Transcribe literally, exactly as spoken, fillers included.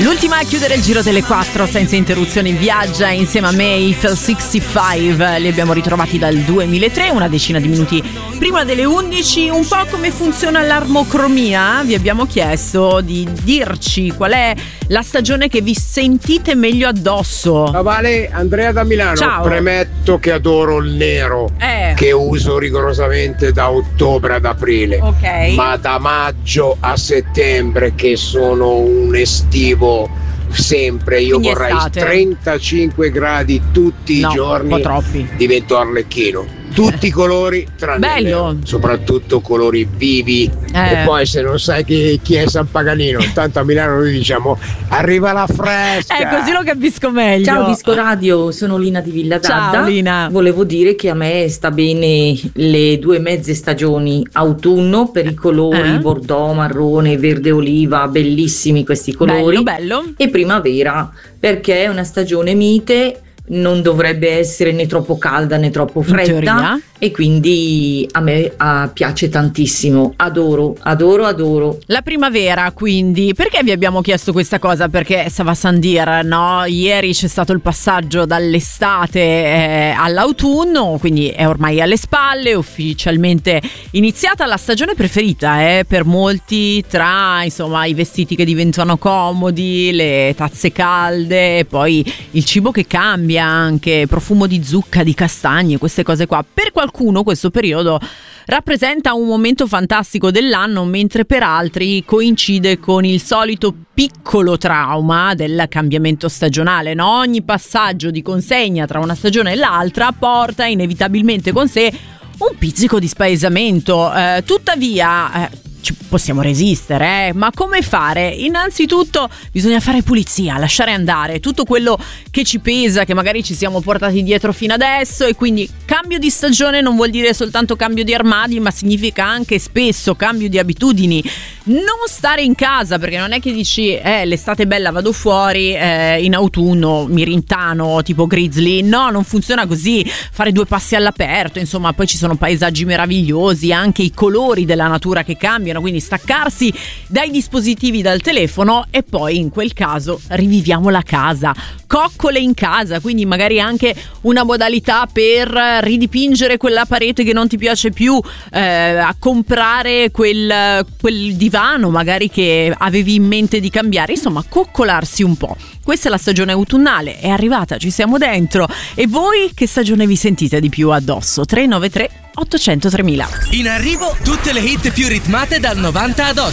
L'ultima a chiudere il giro delle quattro senza interruzioni viaggia insieme a me Eiffel sessantacinque. Li abbiamo ritrovati dal duemilatré, una decina di minuti prima delle undici. Un po' come funziona l'armocromia. Vi abbiamo chiesto di dirci qual è la stagione che vi sentite meglio addosso. Ciao Vale, Andrea da Milano. Ciao. Premetto che adoro il nero, eh. che uso rigorosamente da ottobre ad aprile. Ok. Ma da maggio a settembre, che sono un estivo sempre, io Quindi vorrei estate. trentacinque gradi tutti No, i giorni, un po' troppi. divento arlecchino. Tutti i colori tranne Bello. il nero, soprattutto colori vivi. Eh. E poi se non sai chi, chi è San Paganino, tanto a Milano noi diciamo arriva la fresca. Eh, così lo capisco meglio. Ciao Disco Radio, sono Lina di Villa d'Adda. Ciao Lina. Volevo dire che a me sta bene le due mezze stagioni, autunno per i colori Eh? bordeaux, marrone, verde oliva, bellissimi questi colori. Bello, bello. E primavera perché è una stagione mite, non dovrebbe essere né troppo calda né troppo In fredda teoria. e quindi a me ah, piace tantissimo, adoro, adoro, adoro. La primavera, quindi, perché vi abbiamo chiesto questa cosa? Perché ça va sans dire, no? Ieri c'è stato il passaggio dall'estate eh, all'autunno, quindi è ormai alle spalle, ufficialmente iniziata la stagione preferita eh, per molti, tra insomma i vestiti che diventano comodi, le tazze calde, e poi il cibo che cambia anche, profumo di zucca, di castagne, queste cose qua. Per qualcuno questo periodo rappresenta un momento fantastico dell'anno, mentre per altri coincide con il solito piccolo trauma del cambiamento stagionale, no? Ogni passaggio di consegna tra una stagione e l'altra porta inevitabilmente con sé un pizzico di spaesamento. Eh, tuttavia eh, ci possiamo resistere, eh? Ma come fare? Innanzitutto bisogna fare pulizia, lasciare andare tutto quello che ci pesa, che magari ci siamo portati dietro fino adesso, e quindi cambio di stagione non vuol dire soltanto cambio di armadi, ma significa anche spesso cambio di abitudini. Non stare in casa, perché non è che dici eh l'estate è bella, vado fuori, eh, in autunno mi rintano tipo Grizzly. No, non funziona così. Fare due passi all'aperto, insomma, poi ci sono paesaggi meravigliosi, anche i colori della natura che cambiano, quindi staccarsi dai dispositivi, dal telefono, e poi in quel caso riviviamo la casa. Coccole in casa, quindi magari anche una modalità per ridipingere quella parete che non ti piace più, eh, a comprare quel, quel divano magari che avevi in mente di cambiare, insomma coccolarsi un po'. Questa è la stagione autunnale, è arrivata, ci siamo dentro. E voi che stagione vi sentite di più addosso? tre nove tre otto zero zero tremila. In arrivo tutte le hit più ritmate dal novanta ad oggi.